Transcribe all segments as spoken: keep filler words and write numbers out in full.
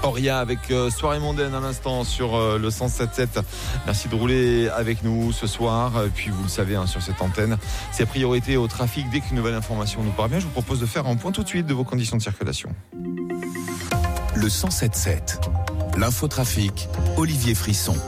Auria avec euh, Soirée mondaine à l'instant sur euh, le cent sept sept. Merci de rouler avec nous ce soir. Et puis vous le savez hein, sur cette antenne, c'est priorité au trafic. Dès qu'une nouvelle information nous parvient, je vous propose de faire un point tout de suite de vos conditions de circulation. Le cent sept sept, l'infotrafic, Olivier Frisson.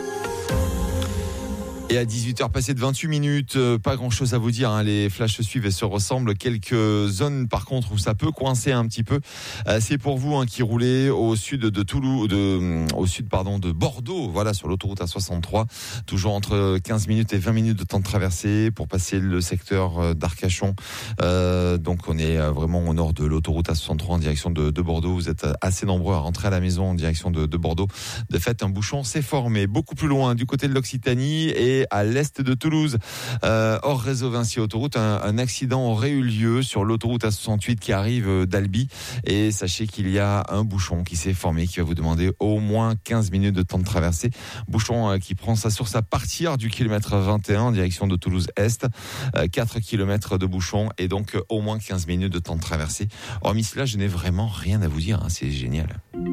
Et à dix-huit heures passées de vingt-huit minutes, euh, pas grand chose à vous dire, hein, les flashs se suivent et se ressemblent. Quelques zones par contre où ça peut coincer un petit peu. Euh, c'est pour vous hein, qui roulez au sud de Toulouse, de, euh, au sud pardon de Bordeaux, voilà sur l'autoroute A soixante-trois, toujours entre quinze minutes et vingt minutes de temps de traversée pour passer le secteur d'Arcachon. Euh, donc on est vraiment au nord de l'autoroute A soixante-trois en direction de, de Bordeaux. Vous êtes assez nombreux à rentrer à la maison en direction de, de Bordeaux. De fait, un bouchon s'est formé beaucoup plus loin du côté de l'Occitanie et à l'est de Toulouse, euh, hors réseau Vinci autoroute, un, un accident aurait eu lieu sur l'autoroute A soixante-huit qui arrive d'Albi. Et sachez qu'il y a un bouchon qui s'est formé, qui va vous demander au moins quinze minutes de temps de traversée. Bouchon euh, qui prend sa source à partir du kilomètre vingt et un en direction de Toulouse-Est. Euh, quatre kilomètres de bouchon et donc euh, au moins quinze minutes de temps de traversée. Hormis cela, je n'ai vraiment rien à vous dire, hein, c'est génial.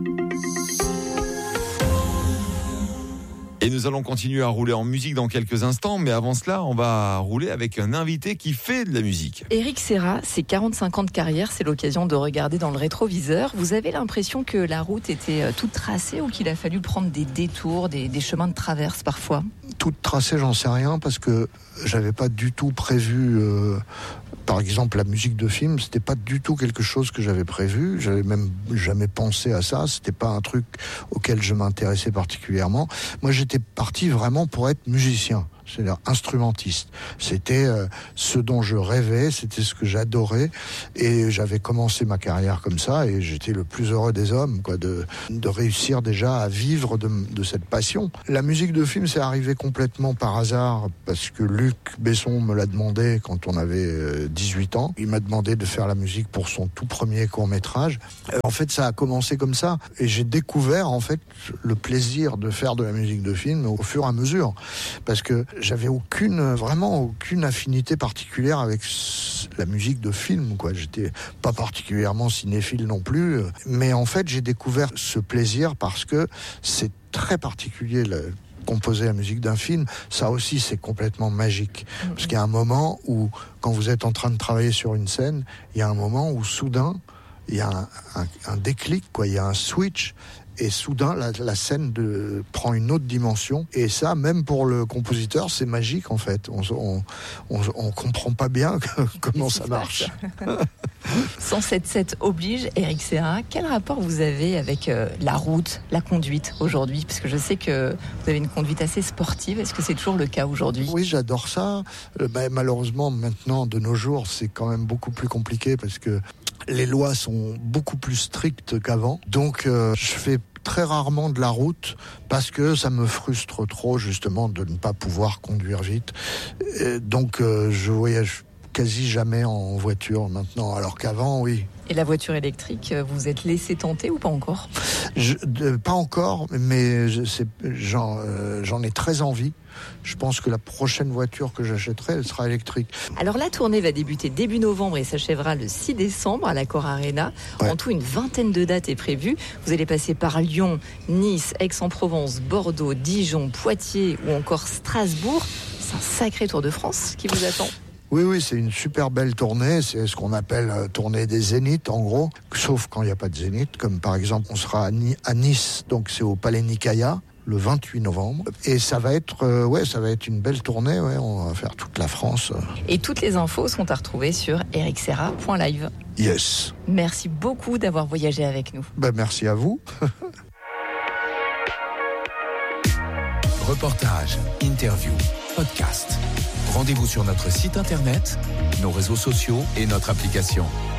Et nous allons continuer à rouler en musique dans quelques instants, mais avant cela, on va rouler avec un invité qui fait de la musique. Éric Serra, c'est quarante-cinq ans de carrière, c'est l'occasion de regarder dans le rétroviseur. Vous avez l'impression que la route était toute tracée ou qu'il a fallu prendre des détours, des, des chemins de traverse parfois ? Toute tracée, j'en sais rien, parce que j'avais pas du tout prévu... Euh... Par exemple, la musique de film, c'était pas du tout quelque chose que j'avais prévu. J'avais même jamais pensé à ça. C'était pas un truc auquel je m'intéressais particulièrement. Moi, j'étais parti vraiment pour être musicien. C'est-à-dire instrumentiste. C'était euh, ce dont je rêvais, c'était ce que j'adorais, et j'avais commencé ma carrière comme ça, et j'étais le plus heureux des hommes, quoi, de, de réussir déjà à vivre de, de cette passion. La musique de film, c'est arrivé complètement par hasard, parce que Luc Besson me l'a demandé quand on avait euh, dix-huit ans. Il m'a demandé de faire la musique pour son tout premier court-métrage. Euh, en fait, ça a commencé comme ça, et j'ai découvert, en fait, le plaisir de faire de la musique de film au fur et à mesure, parce que j'avais aucune, vraiment aucune affinité particulière avec la musique de film, quoi. J'étais pas particulièrement cinéphile non plus, mais en fait j'ai découvert ce plaisir parce que c'est très particulier. Le, composer la musique d'un film, ça aussi c'est complètement magique. Parce qu'il y a un moment où, quand vous êtes en train de travailler sur une scène, il y a un moment où soudain, il y a un, un, un déclic, quoi. Il y a un switch. Et soudain, la, la scène de, prend une autre dimension. Et ça, même pour le compositeur, c'est magique, en fait. On on, on, on comprend pas bien comment ça marche. cent sept sept oblige, Éric Serra. Quel rapport vous avez avec euh, la route, la conduite aujourd'hui ? Parce que je sais que vous avez une conduite assez sportive. Est-ce que c'est toujours le cas aujourd'hui ? Oui, j'adore ça. Euh, bah, malheureusement, maintenant, de nos jours, c'est quand même beaucoup plus compliqué parce que les lois sont beaucoup plus strictes qu'avant. Donc, euh, je fais très rarement de la route parce que ça me frustre trop, justement, de ne pas pouvoir conduire vite. Et donc, euh, je voyage quasi jamais en voiture maintenant, alors qu'avant, oui. Et la voiture électrique, vous vous êtes laissé tenter ou pas encore ? je, de, Pas encore, mais je, c'est, j'en, euh, j'en ai très envie. Je pense que la prochaine voiture que j'achèterai, elle sera électrique. Alors la tournée va débuter début novembre et s'achèvera le six décembre à l'Accor Arena. Ouais. En tout, une vingtaine de dates est prévue. Vous allez passer par Lyon, Nice, Aix-en-Provence, Bordeaux, Dijon, Poitiers ou encore Strasbourg. C'est un sacré Tour de France qui vous attend. Oui, oui, c'est une super belle tournée. C'est ce qu'on appelle euh, tournée des Zéniths, en gros. Sauf quand il n'y a pas de Zénith. Comme par exemple, on sera à, Ni- à Nice, donc c'est au Palais Nicaïa, le vingt-huit novembre. Et ça va être, euh, ouais, ça va être une belle tournée. Ouais, on va faire toute la France. Et toutes les infos sont à retrouver sur eric serra point live. Yes. Merci beaucoup d'avoir voyagé avec nous. Ben, merci à vous. Reportage, interview, podcast. Rendez-vous sur notre site internet, nos réseaux sociaux et notre application.